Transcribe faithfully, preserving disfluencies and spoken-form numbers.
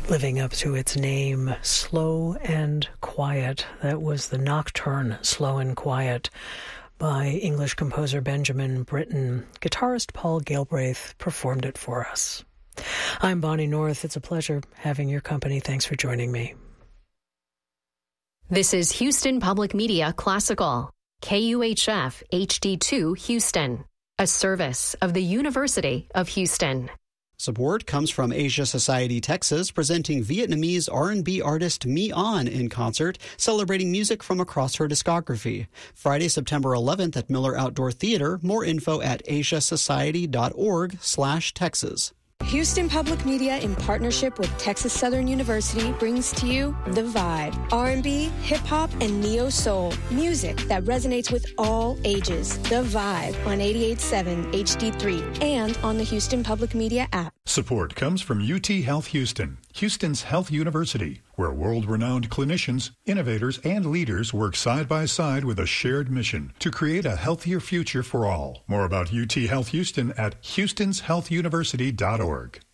living up to its name, Slow and Quiet. That was the Nocturne, Slow and Quiet, by English composer Benjamin Britten. Guitarist Paul Galbraith performed it for us. I'm Bonnie North. It's a pleasure having your company. Thanks for joining me. This is Houston Public Media Classical, K U H F H D two Houston, a service of the University of Houston. Support comes from Asia Society Texas, presenting Vietnamese R and B artist Mi An in concert, celebrating music from across her discography. Friday, September eleventh at Miller Outdoor Theater. More info at asiasociety.org slash Texas. Houston Public Media, in partnership with Texas Southern University, brings to you The Vibe. R and B, hip-hop, and neo-soul. Music that resonates with all ages. The Vibe on eighty-eight point seven H D three and on the Houston Public Media app. Support comes from U T Health Houston, Houston's health university, where world-renowned clinicians, innovators, and leaders work side by side with a shared mission to create a healthier future for all. More about U T Health Houston at houstons health university dot org.